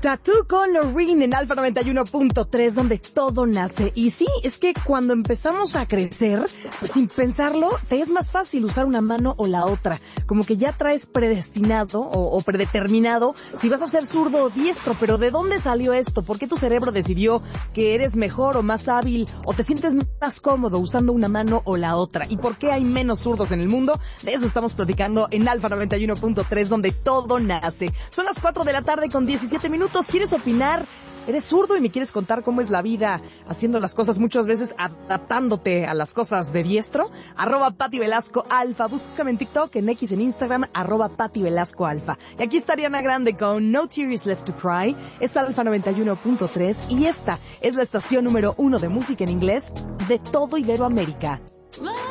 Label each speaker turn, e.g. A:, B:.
A: Tattoo con Loreen en Alfa 91.3, donde todo nace. Y sí, es que cuando empezamos a crecer, pues sin pensarlo, te es más fácil usar una mano o la otra. Como que ya traes predestinado o predeterminado si vas a ser zurdo o diestro. Pero ¿de dónde salió esto? ¿Por qué tu cerebro decidió que eres mejor o más hábil o te sientes más cómodo usando una mano o la otra? ¿Y por qué hay menos zurdos en el mundo? De eso estamos platicando en Alfa 91.3, donde todo nace. Son las 4 de la tarde con 17 minutos. ¿Quieres opinar? ¿Eres zurdo y me quieres contar cómo es la vida haciendo las cosas muchas veces adaptándote a las cosas de diestro? @Pati Velasco Alfa. Búscame en TikTok, en X, en Instagram, @Pati Velasco Alfa. Y aquí está Ariana Grande con No Tears Left to Cry. Es Alfa 91.3 y esta es la estación número 1 de música en inglés de todo Iberoamérica.
B: Well,